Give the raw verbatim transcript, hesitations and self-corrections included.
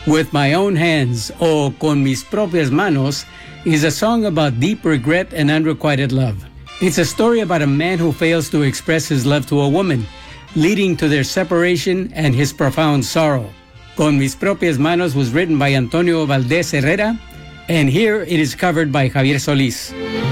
With My Own Hands, o Con Mis Propias Manos, is a song about deep regret and unrequited love. It's a story about a man who fails to express his love to a woman, leading to their separation and his profound sorrow. Con Mis Propias Manos was written by Antonio Valdés Herrera, and here it is covered by Javier Solís.